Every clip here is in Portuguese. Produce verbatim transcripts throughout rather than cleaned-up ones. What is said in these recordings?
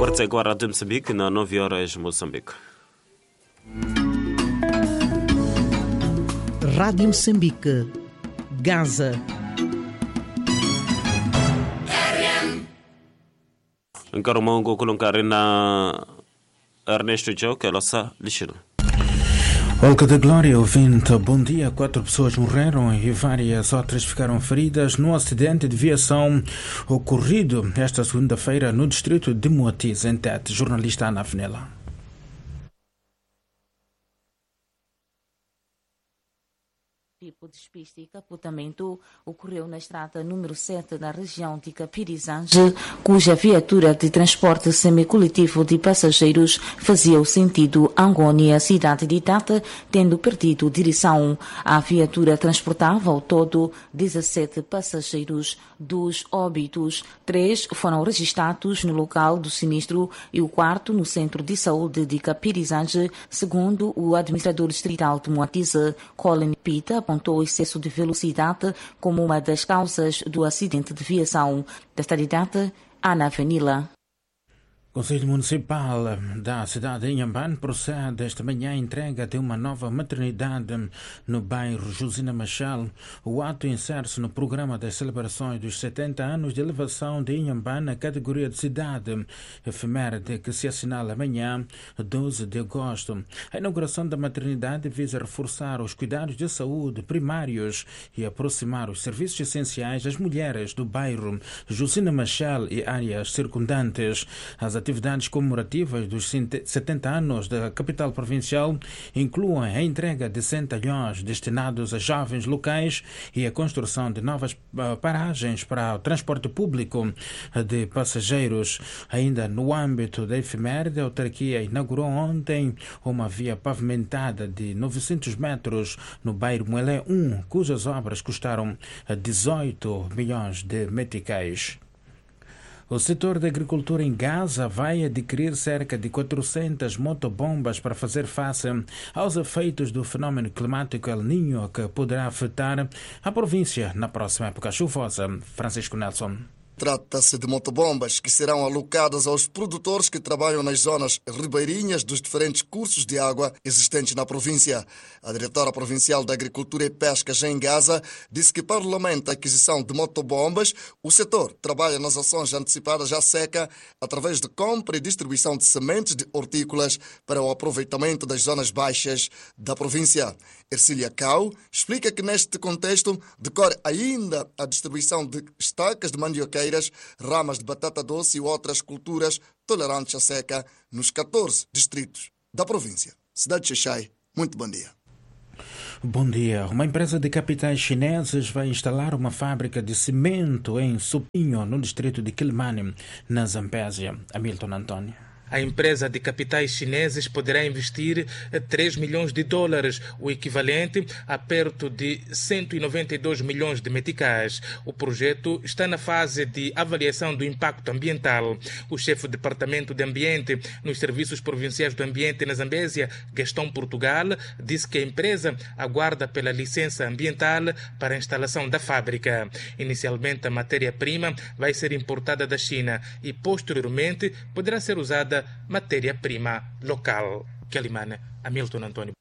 Desportos é agora a Rádio Moçambique, na nove horas Moçambique. Rádio Moçambique, Gaza. Em Caramongo, colocar na Ernesto Joe, que ela está lixando. Olga da Glória, ouvinte, bom dia. Quatro pessoas morreram e várias outras ficaram feridas no acidente de viação ocorrido esta segunda-feira no distrito de Moatize, em Tete. Jornalista Ana Venela. Tipo de despiste e capotamento ocorreu na estrada número sete da região de Capirizange, cuja viatura de transporte semicoletivo de passageiros fazia o sentido Angônia, cidade de Tete, tendo perdido direção. A viatura transportava ao todo dezassete passageiros. Dos óbitos, três foram registrados no local do sinistro e o quarto no centro de saúde de Capirizange, segundo o administrador distrital de Moatize, Colin Pita, apontou o excesso de velocidade como uma das causas do acidente de viação. Desta data, Ana Venila. O Conselho Municipal da cidade de Inhambane procede esta manhã à entrega de uma nova maternidade no bairro Josina Machel. O ato insere-se no programa das celebrações dos setenta anos de elevação de Inhambane na categoria de cidade efeméride que se assinala amanhã, doze de agosto. A inauguração da maternidade visa reforçar os cuidados de saúde primários e aproximar os serviços essenciais às mulheres do bairro Josina Machel e áreas circundantes. As atividades comemorativas dos setenta anos da capital provincial incluem a entrega de centalhões destinados a jovens locais e a construção de novas paragens para o transporte público de passageiros. Ainda no âmbito da efeméride, a autarquia inaugurou ontem uma via pavimentada de novecentos metros no bairro Moelé um, cujas obras custaram dezoito milhões de meticais. O setor da agricultura em Gaza vai adquirir cerca de quatrocentas motobombas para fazer face aos efeitos do fenômeno climático El Niño, que poderá afetar a província na próxima época chuvosa. Francisco Nelson. Trata-se de motobombas que serão alocadas aos produtores que trabalham nas zonas ribeirinhas dos diferentes cursos de água existentes na província. A diretora provincial da Agricultura e Pesca, em Gaza, disse que para o lamento da aquisição de motobombas, o setor trabalha nas ações antecipadas à seca através de compra e distribuição de sementes de hortícolas para o aproveitamento das zonas baixas da província. Ercília Cao explica que neste contexto decorre ainda a distribuição de estacas de mandioqueira, ramas de batata doce e outras culturas tolerantes à seca nos catorze distritos da província. Cidade de Xai, muito bom dia. Bom dia. Uma empresa de capitais chineses vai instalar uma fábrica de cimento em Supinho, no distrito de Quilimane, na Zambésia. Hamilton Antônio. A empresa de capitais chineses poderá investir três milhões de dólares, o equivalente a perto de cento e noventa e dois milhões de meticais. O projeto está na fase de avaliação do impacto ambiental. O chefe do Departamento de Ambiente nos Serviços Provinciais do Ambiente na Zambésia, Gastão Portugal, disse que a empresa aguarda pela licença ambiental para a instalação da fábrica. Inicialmente, a matéria-prima vai ser importada da China e, posteriormente, poderá ser usada matéria-prima local. Quilimane, Hamilton Antônio.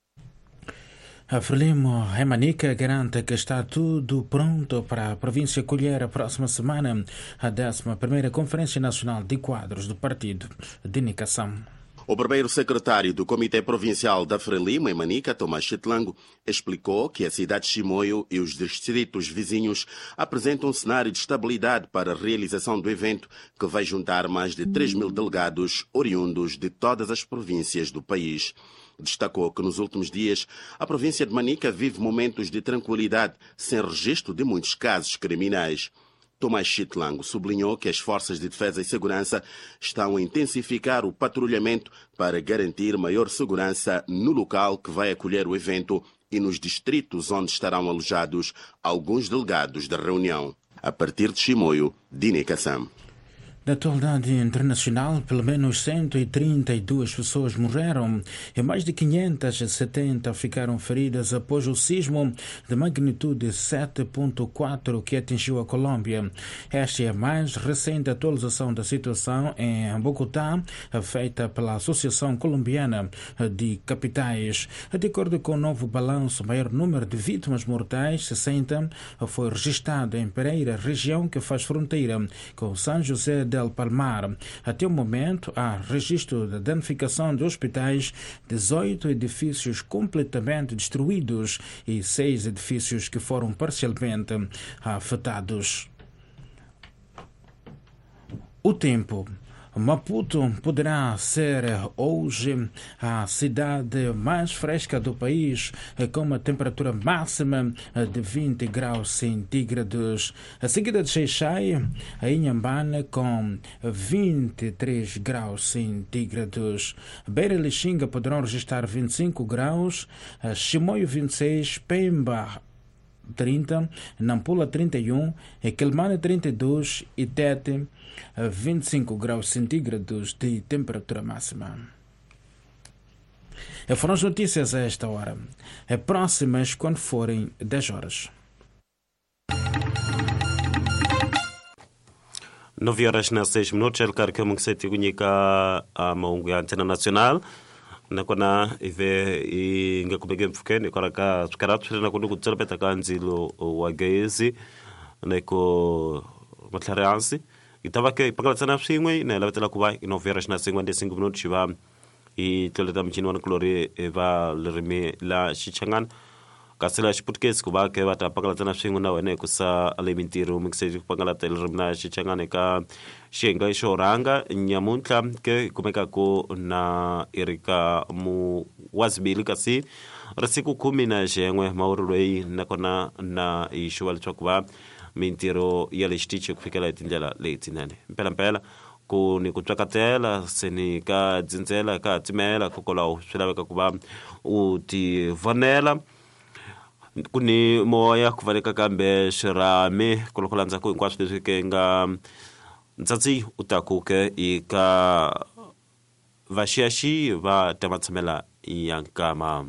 A Frelimo Manica garante que está tudo pronto para a província colher a próxima semana a décima primeira Conferência Nacional de Quadros do Partido de Nicação. O primeiro secretário do Comitê Provincial da Frelimo, em Manica, Tomás Chitlango, explicou que a cidade de Chimoio e os distritos vizinhos apresentam um cenário de estabilidade para a realização do evento, que vai juntar mais de três mil delegados oriundos de todas as províncias do país. Destacou que nos últimos dias a província de Manica vive momentos de tranquilidade, sem registro de muitos casos criminais. Tomás Chitlango sublinhou que as forças de defesa e segurança estão a intensificar o patrulhamento para garantir maior segurança no local que vai acolher o evento e nos distritos onde estarão alojados alguns delegados da reunião. A partir de Chimoio, Dine Kassam. Na atualidade internacional, pelo menos cento e trinta e duas pessoas morreram e mais de quinhentas e setenta ficaram feridas após o sismo de magnitude sete ponto quatro que atingiu a Colômbia. Esta é a mais recente atualização da situação em Bogotá, feita pela Associação Colombiana de Capitais. De acordo com o novo balanço, o maior número de vítimas mortais, sessenta, foi registrado em Pereira, região que faz fronteira com São José del Palmar. Até o momento, há registro da danificação de hospitais, dezoito edifícios completamente destruídos e seis edifícios que foram parcialmente afetados. O tempo. Maputo poderá ser hoje a cidade mais fresca do país, com uma temperatura máxima de vinte graus centígrados. A seguida de Xai-Xai, a Inhambane com vinte e três graus centígrados. Beira e Lixinga poderão registrar vinte e cinco graus, Chimoio vinte e seis, Pemba trinta, Nampula trinta e um, Quelimane trinta e dois e Tete vinte e cinco graus centígrados de temperatura máxima. E foram as notícias a esta hora. É próximas quando forem dez horas. nove horas na seis minutos. El carro que eu se tigunica a maungu antena nacional. Na kona ive i nga kubege mfukeni kwa ka tukaratu na kundu kutselpeta kanzilo wagezi na ko matlaransi itava ke pagala tsana swingwe na lavetela kuba nove horas na cinquante minutos va i toleta mchini wana klore eva lerime la shichangana kasela shiputkes kuba ke vata pagala tsana swingwe na wene kusa alimentiru mixeji pagala lerime na shichangana ka shenga shoranga nyamuntla ke kumeka ko na erika mu wasbili kasi rasiku kumi na jengwe mauruloi na kona na ishuwali chokwa mintiro yale shtiche kufikela itindlela leitinane mpela mpela ku ni kutsakatela seni ka dzindzela ka timela kokola swilaweka kuba uti vonela kuni moya kuvaleka kambe shirame kolokolanza ku hinkwaswo leswi ke nga ntsatsi utakuke ika vaxiaxi va tamatsamela yankama.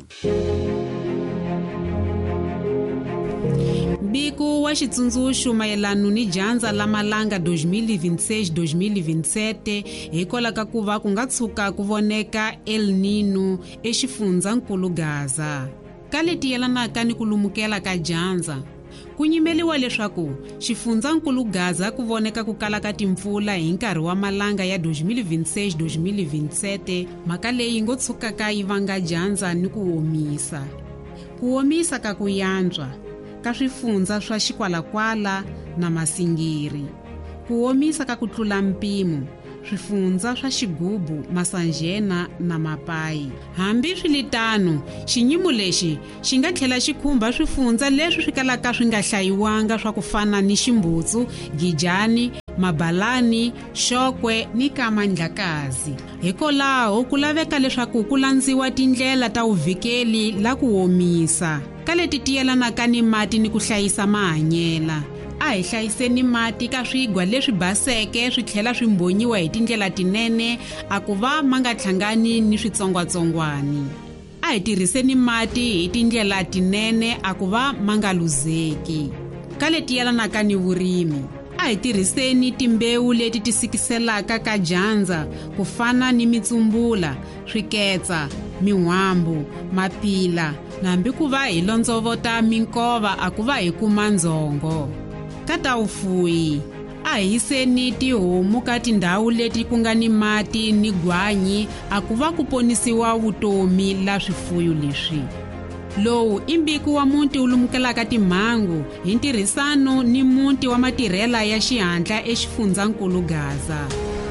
Bico wa xitsundzuxo mayelano ni dyandza la malanga dois mil e vinte e seis dois mil e vinte e sete hikwalaho ka ku va ku nga tshuka ku voneka El Nino exifundzhankulu Gaza. Ka leti yelanaka ni ku lumukela ka dyandza, ku nyimeliwa leswaku xifundzhankulu Gaza ku voneka ku kala ka timpfula hi nkarhi wa malanga ya dois mil e vinte e seis dois mil e vinte e sete, mhaka leyi ngo tshukaka yi vanga dyandza ni ku omisa. Ku omisa ka ku yantswa ka swifundza swa xikwalakwala na masingiri, ku omisa ka ku tlula mpimo, swifundza swa xigubu, masanjena na mapayi. Hambi swilitano, xinyimo lexi xi nga tlhela xi khumba swifundza leswi swi kalaka swi nga hlayiwanga swa ku fana ni Ximbutsu, Gijani, Mabalani, Xokwe ni Kamandlakazi. Hikwalaho ku laveka leswaku ku landziwa tindlela ta uvikeli la ku omisa ka leti tiyelanaka ni mati ni ku hlayisa mahanyela. A hi hlayiseni mati ka swigwa leswi baseke swi tlhela swi mbonyiwa hi tindlela tinene a ku va ma nga hlangani ni switsongwatsongwani. A hi tirhiseni mati hi tindlela tinene a ku va ma nga luzeki. Ka leti yelanaka ni vurimi, a hi tirhiseni timbewu leti ti sikiselaka ka dyandza ku fana ni mitsumbula, swiketsa, mihwambu, mapila, na hambi ku va hi londzovota minkova a ku va hi kuma ndzongo. Ka ta ufuyi, a hi yiseni tihomu ka tindhawu leti ku nga ni mati ni gwanyi a ku va ku ponisiwa vutomi la swifuyo leswi. Lowu i mbiko wa muti wu lumukelaka timhangu hi ntirhisano ni muti wa matirhela ya xihatla exifundzhankulu Gaza.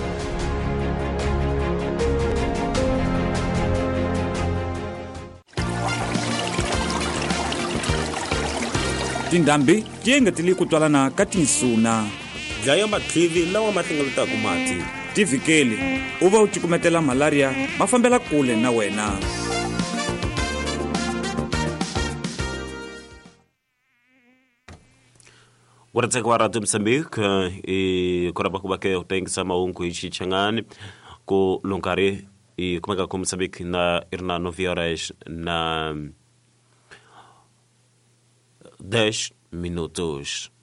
Tindhambi ti engetele ku twalana ka tinsuna. Dlaya matlhivi lawa ma hlengeletaka mati. Tivikeli u va u tikumetela malaria ma fambela kule na wena. Guarda kwa Radio Moçambique e koraba kubake utengisa maungu ichi changani ko lonkare e kumeka ko Moçambique na irna nove horas na dez minutos.